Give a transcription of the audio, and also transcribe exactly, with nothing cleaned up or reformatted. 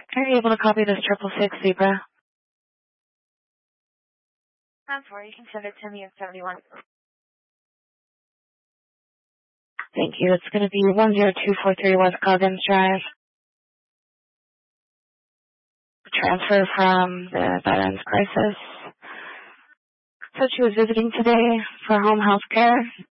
Are you able to copy this triple six Zebra? I'm sorry, you can send it to me in seventy-one. Thank you. It's going to be one zero two four three West Coggins Drive. Transfer from the Veterans Crisis. So she was visiting today for home health care.